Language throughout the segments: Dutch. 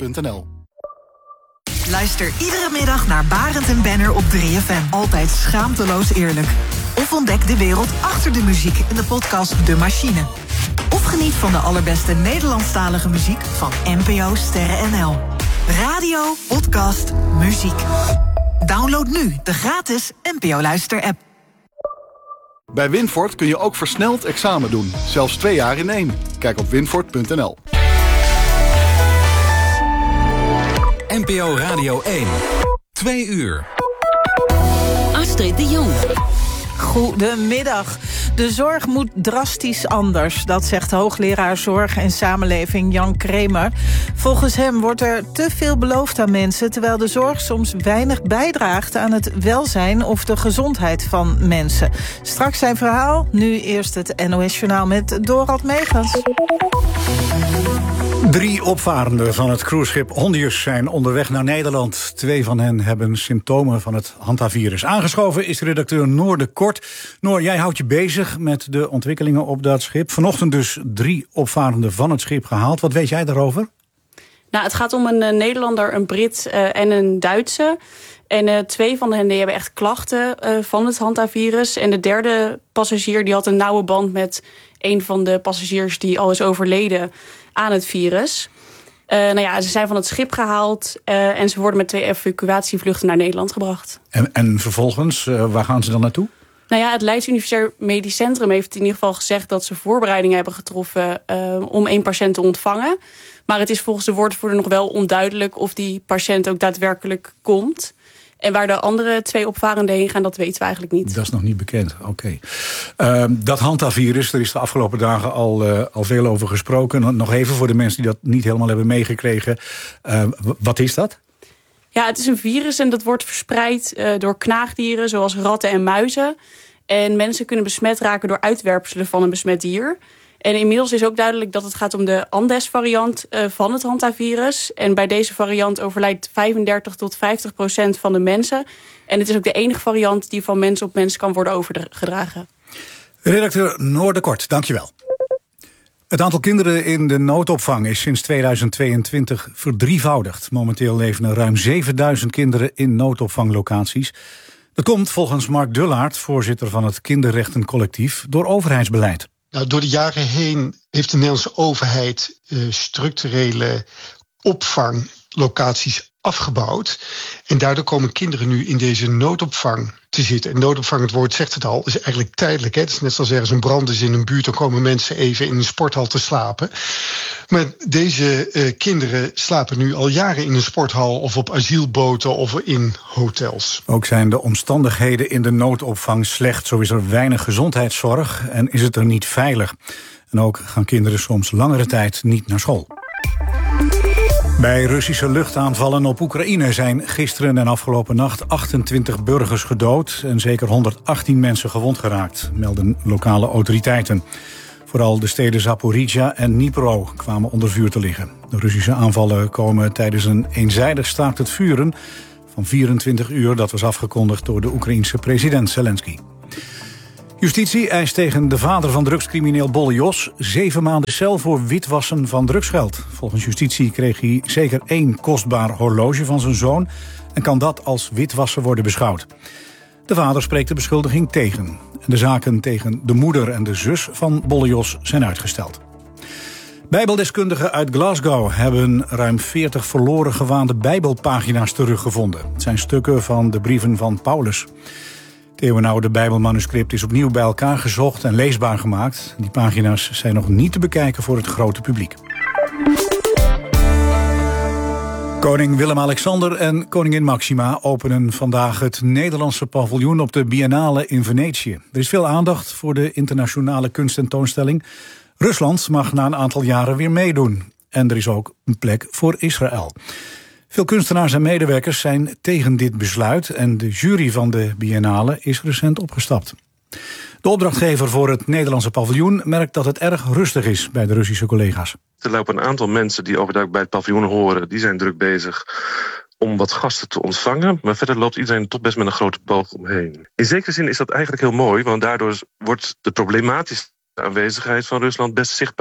windforte.nl. Luister iedere middag naar Barend en Benner op 3FM. Altijd schaamteloos eerlijk. Of ontdek de wereld achter de muziek in de podcast De Machine. Of geniet van de allerbeste Nederlandstalige muziek van NPO Sterren NL. Radio, podcast, muziek. Download nu de gratis NPO Luister-app. Bij Winfort kun je ook versneld examen doen. Zelfs 2 jaar in 1. Kijk op winfort.nl. NPO Radio 1. 2 uur. Astrid de Jong. Goedemiddag. De zorg moet drastisch anders. Dat zegt hoogleraar Zorg en Samenleving Jan Kremer. Volgens hem wordt er te veel beloofd aan mensen, terwijl de zorg soms weinig bijdraagt aan het welzijn of de gezondheid van mensen. Straks zijn verhaal, nu eerst het NOS-journaal met Dorald Megens. 3 opvarenden van het cruiseschip Hondius zijn onderweg naar Nederland. 2 van hen hebben symptomen van het hantavirus. Aangeschoven is redacteur Noor de Kort. Noor, jij houdt je bezig met de ontwikkelingen op dat schip. Vanochtend dus 3 opvarenden van het schip gehaald. Wat weet jij daarover? Nou, het gaat om een Nederlander, een Brit en een Duitse. En 2 van hen die hebben echt klachten van het hantavirus. En de derde passagier die had een nauwe band met een van de passagiers die al is overleden aan het virus. Ze zijn van het schip gehaald en ze worden met 2 evacuatievluchten naar Nederland gebracht. En vervolgens, waar gaan ze dan naartoe? Nou ja, het Leids Universitair Medisch Centrum heeft in ieder geval gezegd dat ze voorbereidingen hebben getroffen om 1 patiënt te ontvangen. Maar het is volgens de woordvoerder nog wel onduidelijk of die patiënt ook daadwerkelijk komt. En waar de andere 2 opvarenden heen gaan, dat weten we eigenlijk niet. Dat is nog niet bekend, oké. Dat hantavirus, er is de afgelopen dagen al veel over gesproken. Nog even voor de mensen die dat niet helemaal hebben meegekregen. Wat is dat? Ja, het is een virus en dat wordt verspreid door knaagdieren, zoals ratten en muizen. En mensen kunnen besmet raken door uitwerpselen van een besmet dier. En inmiddels is ook duidelijk dat het gaat om de Andes-variant van het hantavirus. En bij deze variant overlijdt 35 tot 50% van de mensen. En het is ook de enige variant die van mens op mens kan worden overgedragen. Redacteur Noor de Kort, dankjewel. Het aantal kinderen in de noodopvang is sinds 2022 verdrievoudigd. Momenteel leven er ruim 7000 kinderen in noodopvanglocaties. Dat komt volgens Mark Dullaert, voorzitter van het Kinderrechtencollectief, door overheidsbeleid. Nou, door de jaren heen heeft de Nederlandse overheid structurele opvanglocaties afgebouwd. En daardoor komen kinderen nu in deze noodopvang te zitten. En noodopvang, het woord zegt het al, is eigenlijk tijdelijk. Hè? Het is net zoals ergens een brand is in een buurt, dan komen mensen even in een sporthal te slapen. Maar deze kinderen slapen nu al jaren in een sporthal of op asielboten of in hotels. Ook zijn de omstandigheden in de noodopvang slecht. Zo is er weinig gezondheidszorg en is het er niet veilig. En ook gaan kinderen soms langere tijd niet naar school. Bij Russische luchtaanvallen op Oekraïne zijn gisteren en afgelopen nacht 28 burgers gedood en zeker 118 mensen gewond geraakt, melden lokale autoriteiten. Vooral de steden Zaporizhzhia en Dnipro kwamen onder vuur te liggen. De Russische aanvallen komen tijdens een eenzijdig staakt het vuren van 24 uur. Dat was afgekondigd door de Oekraïense president Zelensky. Justitie eist tegen de vader van drugscrimineel Bolle Jos 7 maanden cel voor witwassen van drugsgeld. Volgens justitie kreeg hij zeker 1 kostbaar horloge van zijn zoon en kan dat als witwassen worden beschouwd. De vader spreekt de beschuldiging tegen. De zaken tegen de moeder en de zus van Bolle Jos zijn uitgesteld. Bijbeldeskundigen uit Glasgow hebben ruim 40 verloren gewaande bijbelpagina's teruggevonden. Het zijn stukken van de brieven van Paulus. Het eeuwenoude bijbelmanuscript is opnieuw bij elkaar gezocht en leesbaar gemaakt. Die pagina's zijn nog niet te bekijken voor het grote publiek. Koning Willem-Alexander en koningin Maxima openen vandaag het Nederlandse paviljoen op de Biennale in Venetië. Er is veel aandacht voor de internationale kunsttentoonstelling. Rusland mag na een aantal jaren weer meedoen. En er is ook een plek voor Israël. Veel kunstenaars en medewerkers zijn tegen dit besluit en de jury van de Biennale is recent opgestapt. De opdrachtgever voor het Nederlandse paviljoen merkt dat het erg rustig is bij de Russische collega's. Er lopen een aantal mensen die overduidelijk bij het paviljoen horen, die zijn druk bezig om wat gasten te ontvangen. Maar verder loopt iedereen toch best met een grote boog omheen. In zekere zin is dat eigenlijk heel mooi, want daardoor wordt de problematische aanwezigheid van Rusland best zichtbaar.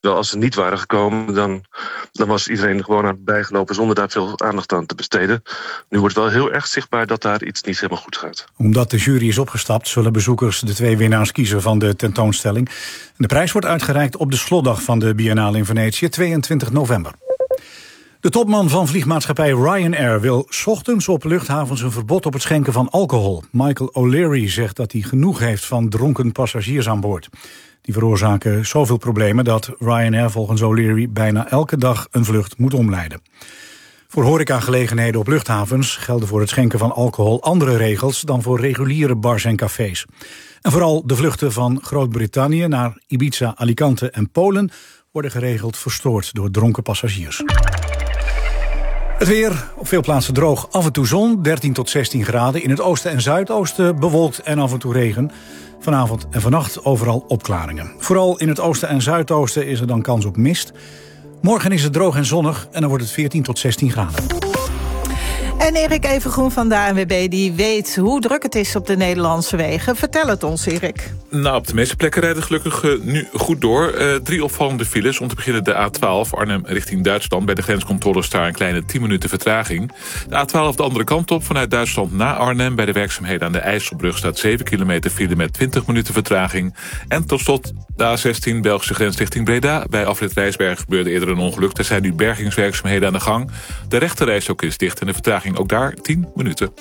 Wel, als ze niet waren gekomen, dan was iedereen gewoon aan het bijgelopen zonder daar veel aandacht aan te besteden. Nu wordt wel heel erg zichtbaar dat daar iets niet helemaal goed gaat. Omdat de jury is opgestapt, zullen bezoekers de 2 winnaars kiezen van de tentoonstelling. De prijs wordt uitgereikt op de slotdag van de Biennale in Venetië, 22 november. De topman van vliegmaatschappij Ryanair wil 's ochtends op luchthavens een verbod op het schenken van alcohol. Michael O'Leary zegt dat hij genoeg heeft van dronken passagiers aan boord. Die veroorzaken zoveel problemen dat Ryanair volgens O'Leary bijna elke dag een vlucht moet omleiden. Voor horecagelegenheden op luchthavens gelden voor het schenken van alcohol andere regels dan voor reguliere bars en cafés. En vooral de vluchten van Groot-Brittannië naar Ibiza, Alicante en Polen worden geregeld verstoord door dronken passagiers. Het weer, op veel plaatsen droog, af en toe zon, 13 tot 16 graden. In het oosten en zuidoosten bewolkt en af en toe regen. Vanavond en vannacht overal opklaringen. Vooral in het oosten en zuidoosten is er dan kans op mist. Morgen is het droog en zonnig en dan wordt het 14 tot 16 graden. En Erik Evengroen van de ANWB die weet hoe druk het is op de Nederlandse wegen. Vertel het ons, Erik. Nou, op de meeste plekken rijden gelukkig nu goed door. 3 opvallende files. Om te beginnen de A12 Arnhem richting Duitsland. Bij de grenscontroles daar een kleine 10 minuten vertraging. De A12 de andere kant op vanuit Duitsland naar Arnhem. Bij de werkzaamheden aan de IJsselbrug staat 7 kilometer file met 20 minuten vertraging. En tot slot de A16 Belgische grens richting Breda. Bij afrit Rijsberg gebeurde eerder een ongeluk. Er zijn nu bergingswerkzaamheden aan de gang. De rechterrijstok is dicht en de vertraging ook daar 10 minuten.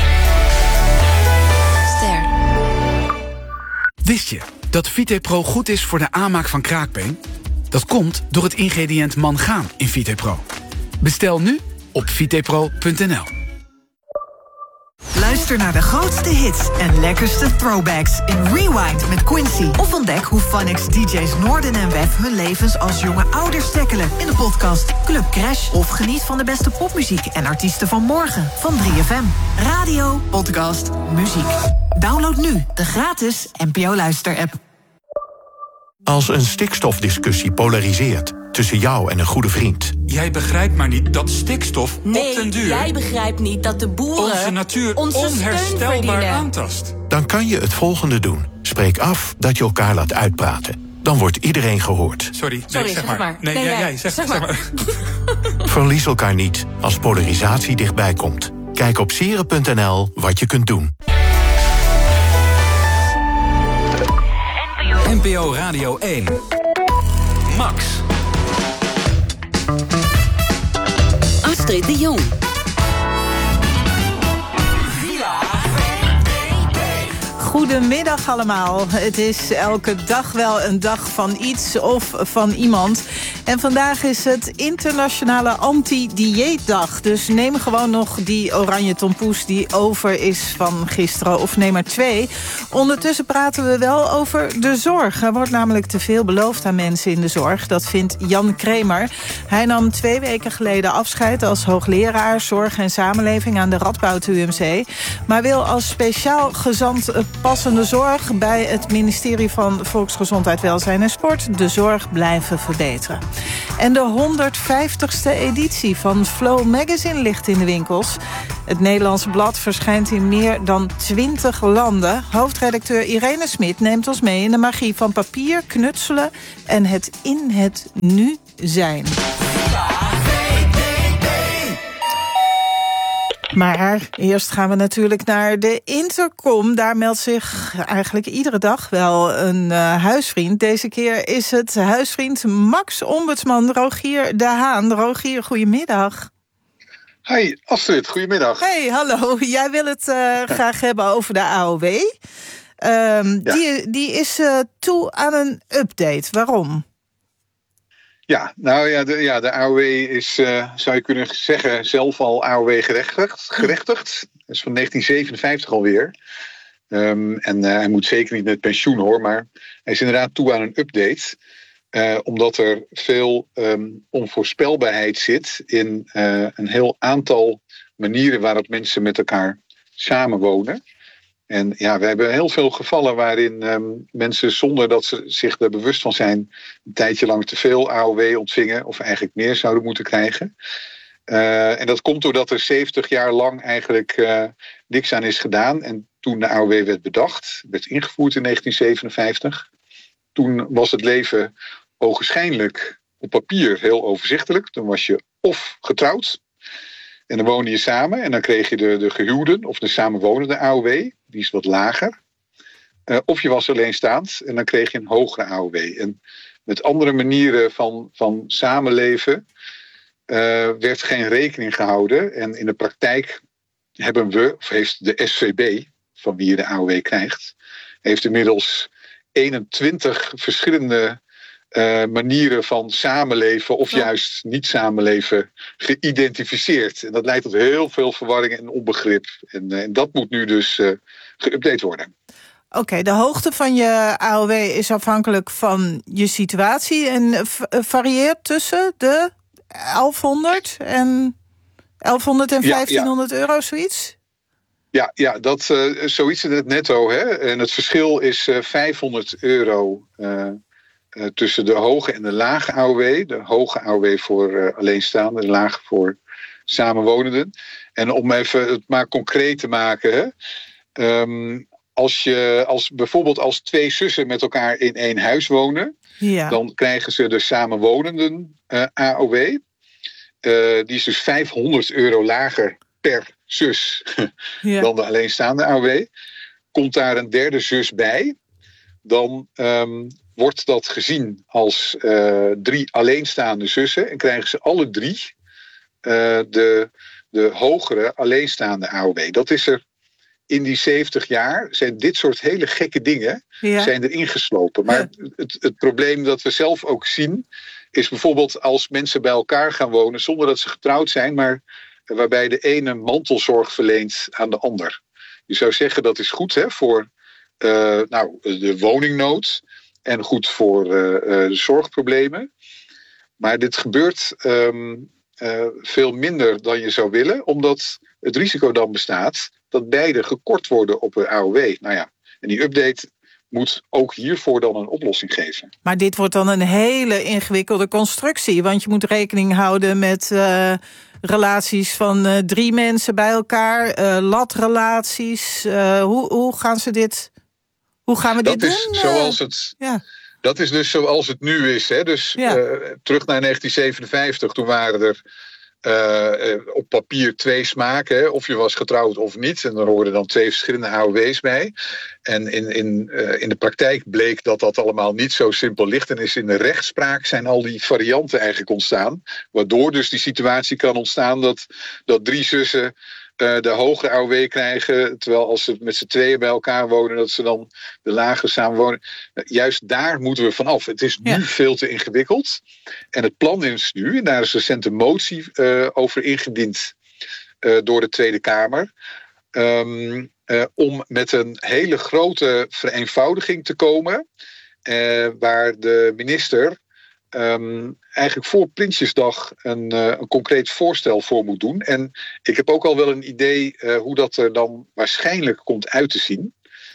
Ster. Wist je dat VitePro goed is voor de aanmaak van kraakbeen? Dat komt door het ingrediënt mangaan in VitePro. Bestel nu op vitepro.nl. Luister naar de grootste hits en lekkerste throwbacks in Rewind met Quincy. Of ontdek hoe Phonics DJ's Noorden en Wef hun levens als jonge ouders tackelen in de podcast Club Crash. Of geniet van de beste popmuziek en artiesten van morgen van 3FM. Radio, podcast, muziek. Download nu de gratis NPO Luister-app. Als een stikstofdiscussie polariseert tussen jou en een goede vriend. Jij begrijpt maar niet dat stikstof op den duur... jij begrijpt niet dat de boeren onze natuur onherstelbaar aantast. Dan kan je het volgende doen. Spreek af dat je elkaar laat uitpraten. Dan wordt iedereen gehoord. Sorry, zeg maar. Nee, jij, zeg maar. Verlies elkaar niet als polarisatie dichtbij komt. Kijk op sieren.nl wat je kunt doen. NPO Radio 1. Max. Astrid de Jong. Goedemiddag allemaal. Het is elke dag wel een dag van iets of van iemand. En vandaag is het internationale anti-dieetdag. Dus neem gewoon nog die oranje tompoes die over is van gisteren. Of neem maar 2. Ondertussen praten we wel over de zorg. Er wordt namelijk te veel beloofd aan mensen in de zorg. Dat vindt Jan Kremer. Hij nam 2 weken geleden afscheid als hoogleraar zorg en samenleving aan de Radboud UMC. Maar wil als speciaal gezant passende zorg bij het ministerie van Volksgezondheid, Welzijn en Sport de zorg blijven verbeteren. En de 150ste editie van Flow Magazine ligt in de winkels. Het Nederlandse blad verschijnt in meer dan 20 landen. Hoofdredacteur Irene Smit neemt ons mee in de magie van papier, knutselen en het in het nu zijn. Maar eerst gaan we natuurlijk naar de Intercom. Daar meldt zich eigenlijk iedere dag wel een huisvriend. Deze keer is het huisvriend Max-ombudsman Rogier de Haan. Rogier, goedemiddag. Hi, Astrid, goedemiddag. Hey, hallo. Jij wil het graag hebben over de AOW. Die is toe aan een update. Waarom? Ja, nou ja, de AOW is, zou je kunnen zeggen, zelf al AOW gerechtigd. Dat is van 1957 alweer. En hij moet zeker niet met pensioen hoor, maar hij is inderdaad toe aan een update. Omdat er veel onvoorspelbaarheid zit in een heel aantal manieren waarop mensen met elkaar samenwonen. En ja, we hebben heel veel gevallen waarin mensen zonder dat ze zich er bewust van zijn een tijdje lang te veel AOW ontvingen of eigenlijk meer zouden moeten krijgen. En dat komt doordat er 70 jaar lang eigenlijk niks aan is gedaan. En toen de AOW werd bedacht, werd ingevoerd in 1957, toen was het leven ogenschijnlijk op papier heel overzichtelijk. Dan was je of getrouwd en dan woonde je samen. En dan kreeg je de gehuwden of de samenwonende AOW. Die is wat lager. Of je was alleenstaand en dan kreeg je een hogere AOW. En met andere manieren van samenleven werd geen rekening gehouden. En in de praktijk heeft de SVB, van wie je de AOW krijgt, heeft inmiddels 21 verschillende manieren van samenleven of juist niet samenleven geïdentificeerd. En dat leidt tot heel veel verwarring en onbegrip. En dat moet nu dus geüpdate worden. Oké, de hoogte van je AOW is afhankelijk van je situatie en varieert tussen de 1100 en 1100 en 1500 euro, zoiets? Ja, dat zoiets in het netto. Hè? En het verschil is 500 euro tussen de hoge en de lage AOW. De hoge AOW voor alleenstaanden, de lage voor samenwonenden. En om even het maar concreet te maken, hè? Bijvoorbeeld als twee zussen met elkaar in één huis wonen, dan krijgen ze de samenwonenden AOW. Die is dus 500 euro lager per zus dan de alleenstaande AOW. Komt daar een derde zus bij, dan wordt dat gezien als 3 alleenstaande zussen en krijgen ze alle 3 de hogere alleenstaande AOW. Dat is er in die 70 jaar, zijn dit soort hele gekke dingen zijn er ingeslopen. Maar het probleem dat we zelf ook zien is bijvoorbeeld als mensen bij elkaar gaan wonen zonder dat ze getrouwd zijn, maar waarbij de ene mantelzorg verleent aan de ander. Je zou zeggen dat is goed voor de woningnood en goed voor de zorgproblemen. Maar dit gebeurt veel minder dan je zou willen, omdat het risico dan bestaat dat beide gekort worden op een AOW. Nou ja, en die update moet ook hiervoor dan een oplossing geven. Maar dit wordt dan een hele ingewikkelde constructie, want je moet rekening houden met relaties van 3 mensen bij elkaar, latrelaties. Hoe gaan we dit doen? Dat is dus zoals het nu is. Hè? Dus terug naar 1957, toen waren er op papier 2 smaken. Hè? Of je was getrouwd of niet. En er hoorden dan 2 verschillende AOW's bij. En in de praktijk bleek dat allemaal niet zo simpel ligt. En is in de rechtspraak zijn al die varianten eigenlijk ontstaan. Waardoor dus die situatie kan ontstaan dat 3 zussen de hogere AOW krijgen, terwijl als ze met z'n tweeën bij elkaar wonen, dat ze dan de lagere samen wonen. Juist daar moeten we vanaf. Het is nu veel te ingewikkeld. En het plan is nu, en daar is recent een motie over ingediend door de Tweede Kamer, om met een hele grote vereenvoudiging te komen, waar de minister eigenlijk voor Prinsjesdag een concreet voorstel voor moet doen. En ik heb ook al wel een idee hoe dat er dan waarschijnlijk komt uit te zien.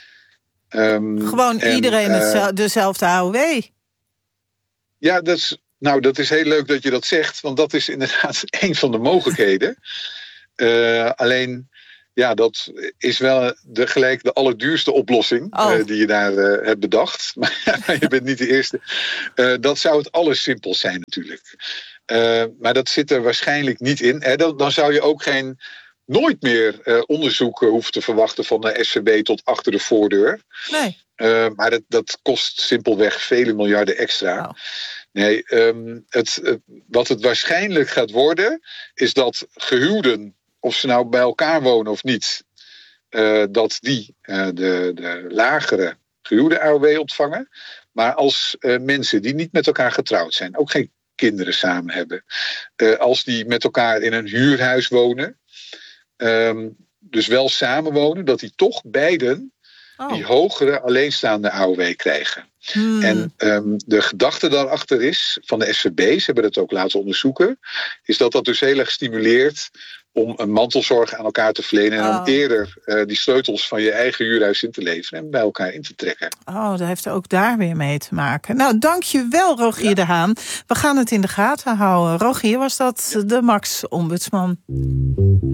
Iedereen dezelfde AOW. Ja, dat is heel leuk dat je dat zegt, want dat is inderdaad een van de mogelijkheden. Alleen, ja, dat is wel gelijk de allerduurste oplossing die je daar hebt bedacht. Maar je bent niet de eerste. Dat zou het allersimpel zijn natuurlijk. Maar dat zit er waarschijnlijk niet in. Dan zou je ook nooit meer onderzoek hoeven te verwachten van de SVB tot achter de voordeur. Nee. Maar dat kost simpelweg vele miljarden extra. Oh. Nee, wat het waarschijnlijk gaat worden, is dat gehuwden, of ze nou bij elkaar wonen of niet, dat die de lagere gehuwde AOW ontvangen. Maar als mensen die niet met elkaar getrouwd zijn, ook geen kinderen samen hebben, als die met elkaar in een huurhuis wonen, dus wel samenwonen, dat die toch beiden die hogere alleenstaande AOW krijgen. En de gedachte daarachter is, van de SVB, ze hebben dat ook laten onderzoeken, is dat dus heel erg stimuleert om een mantelzorg aan elkaar te verlenen en om eerder die sleutels van je eigen huurhuis in te leveren en bij elkaar in te trekken. Dat heeft ook daar weer mee te maken. Nou, dankjewel Rogier de Haan. We gaan het in de gaten houden. Rogier, was dat de Max-ombudsman?